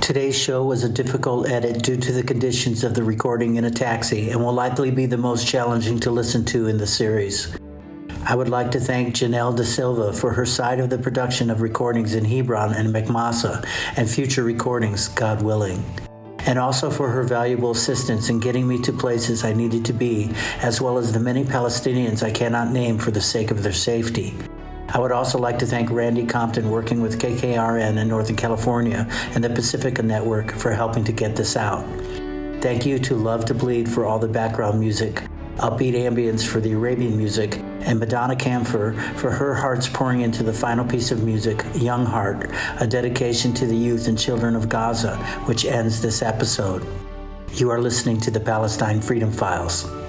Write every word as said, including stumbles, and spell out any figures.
Today's show was a difficult edit due to the conditions of the recording in a taxi and will likely be the most challenging to listen to in the series. I would like to thank Janelle De Silva for her side of the production of recordings in Hebron and Macmasa and future recordings, God willing, and also for her valuable assistance in getting me to places I needed to be, as well as the many Palestinians I cannot name for the sake of their safety. I would also like to thank Randy Compton working with K K R N in Northern California and the Pacifica Network for helping to get this out. Thank you to Love to Bleed for all the background music, upbeat ambience for the Arabian music, and Madonna Camphor for her heart's pouring into the final piece of music, Young Heart, a dedication to the youth and children of Gaza, which ends this episode. You are listening to the Palestine Freedom Files.